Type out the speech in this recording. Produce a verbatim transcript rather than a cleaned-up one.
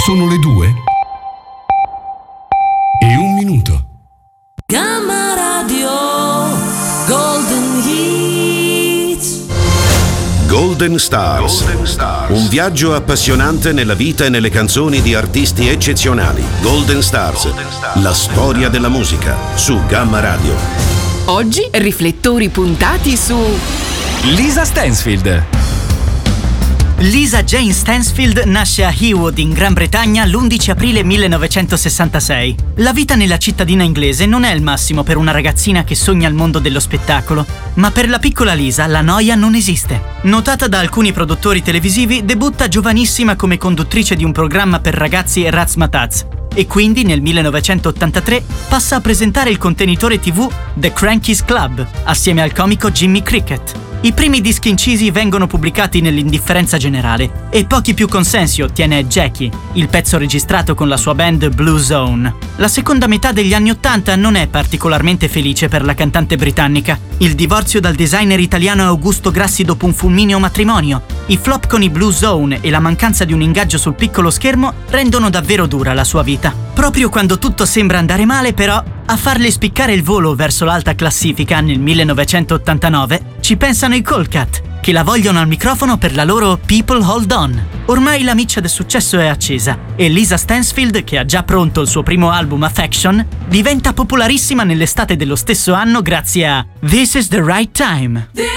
Sono le due e un minuto. Gamma Radio Golden Hits. Golden Stars. Golden Stars. Un viaggio appassionante nella vita e nelle canzoni di artisti eccezionali. Golden Stars. Golden Stars. La storia della musica su Gamma Radio. Oggi riflettori puntati su Lisa Stansfield. Lisa Jane Stansfield nasce a Heywood in Gran Bretagna l'undici aprile millenovecentosessantasei. La vita nella cittadina inglese non è il massimo per una ragazzina che sogna il mondo dello spettacolo, ma per la piccola Lisa la noia non esiste. Notata da alcuni produttori televisivi, debutta giovanissima come conduttrice di un programma per ragazzi e razzmatazz e quindi nel millenovecentottantatré passa a presentare il contenitore tivù The Cranky's Club assieme al comico Jimmy Cricket. I primi dischi incisi vengono pubblicati nell'indifferenza generale e pochi più consensi ottiene Jackie, il pezzo registrato con la sua band Blue Zone. La seconda metà degli anni Ottanta non è particolarmente felice per la cantante britannica. Il divorzio dal designer italiano Augusto Grassi dopo un fulmineo matrimonio, i flop con i Blue Zone e la mancanza di un ingaggio sul piccolo schermo rendono davvero dura la sua vita. Proprio quando tutto sembra andare male, però, a farle spiccare il volo verso l'alta classifica nel millenovecentottantanove ci pensano i Coldcut, che la vogliono al microfono per la loro People Hold On. Ormai la miccia del successo è accesa e Lisa Stansfield, che ha già pronto il suo primo album Affection, diventa popolarissima nell'estate dello stesso anno grazie a This Is the Right Time.